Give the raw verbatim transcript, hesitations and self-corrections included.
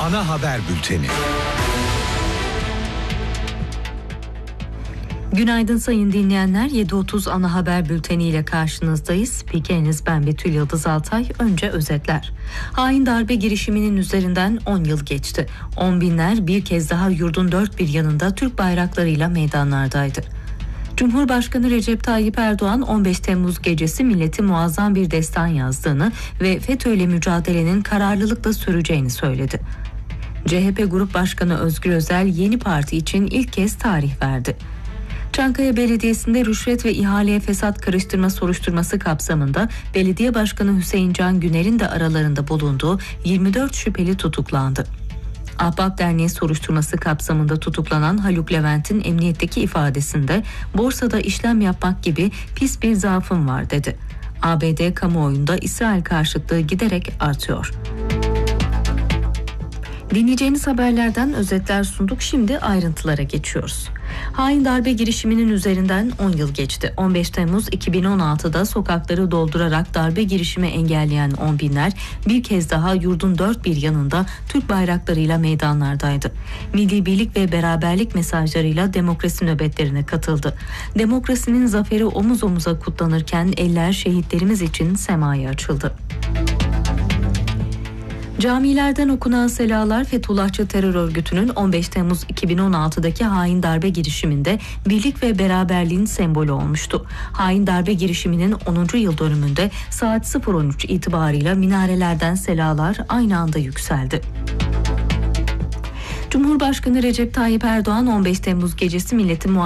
Ana haber bülteni. Günaydın sayın dinleyenler. yedi otuz ana haber bülteniyle karşınızdayız. Spikeriniz ben Betül Yıldız Altay. Önce özetler. Hain darbe girişiminin üzerinden on yıl geçti. On binler bir kez daha yurdun dört bir yanında Türk bayraklarıyla meydanlardaydı. Cumhurbaşkanı Recep Tayyip Erdoğan on beş Temmuz gecesi milleti muazzam bir destan yazdığını ve FETÖ'yle mücadelenin kararlılıkla süreceğini söyledi. C H P Grup Başkanı Özgür Özel yeni parti için ilk kez tarih verdi. Çankaya Belediyesi'nde rüşvet ve ihaleye fesat karıştırma soruşturması kapsamında Belediye Başkanı Hüseyin Can Güner'in de aralarında bulunduğu yirmi dört şüpheli tutuklandı. Ahbap Derneği soruşturması kapsamında tutuklanan Haluk Levent'in emniyetteki ifadesinde borsada işlem yapmak gibi pis bir zaafım var dedi. A B D kamuoyunda İsrail karşıtlığı giderek artıyor. Dinleyeceğimiz haberlerden özetler sunduk. Şimdi ayrıntılara geçiyoruz. Hain darbe girişiminin üzerinden on yıl geçti. on beş Temmuz iki bin on altıda sokakları doldurarak darbe girişimi engelleyen on binler bir kez daha yurdun dört bir yanında Türk bayraklarıyla meydanlardaydı. Milli birlik ve beraberlik mesajlarıyla demokrasi nöbetlerine katıldı. Demokrasinin zaferi omuz omuza kutlanırken eller şehitlerimiz için semaya açıldı. Camilerden okunan selalar Fethullahçı terör örgütünün on beş Temmuz iki bin on altıdaki hain darbe girişiminde birlik ve beraberliğin sembolü olmuştu. Hain darbe girişiminin onuncu yıl dönümünde saat sıfır on üç itibarıyla minarelerden selalar aynı anda yükseldi. Cumhurbaşkanı Recep Tayyip Erdoğan on beş Temmuz gecesi milleti